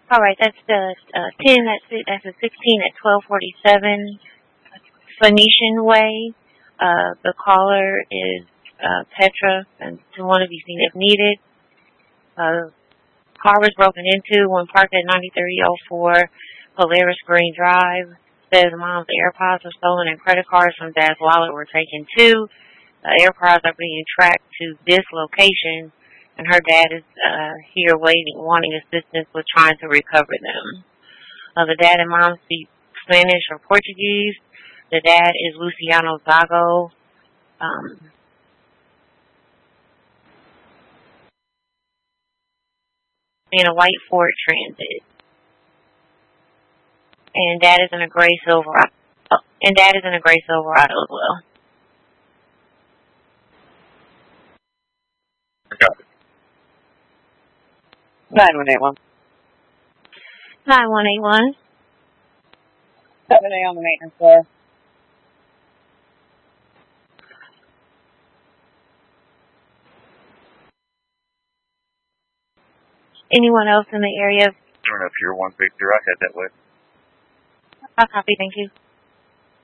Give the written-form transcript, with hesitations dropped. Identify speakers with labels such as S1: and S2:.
S1: All right, that's the 10. That's the 16 at 1247 Phoenician Way. The caller is Petra, and to want to be seen if needed. Car was broken into when parked at 9304 Polaris Green Drive. Says mom's AirPods were stolen and credit cards from dad's wallet were taken too. The AirPods are being tracked to this location, and her dad is here waiting, wanting assistance with trying to recover them. The dad and mom speak Spanish or Portuguese. The dad is Luciano Zago. In a white Ford Transit. And dad is in a gray Silverado. And dad is in a gray Silverado as well.
S2: Got it.
S3: 9181.
S1: 9181.
S3: 7A on the maintenance floor.
S1: Anyone else in the area?
S2: Turn up here 160. I head that way.
S1: I'll copy, thank you.